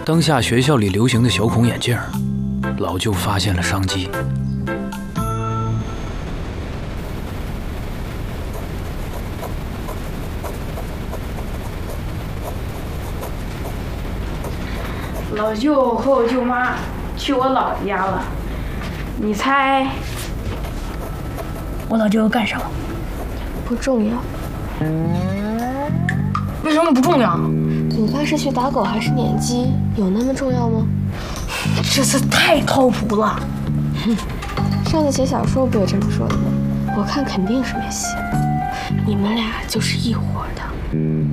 当下学校里流行的小孔眼镜，老舅发现了商机。 老舅和我舅妈去我姥姥家了，你猜我老舅要干什么？ 不重要。 为什么不重要？ 你爸是去打狗还是撵鸡？有那么重要吗？ 这次太靠谱了。 上次写小说不也这么说的吗？我看肯定是没戏。你们俩就是一伙的。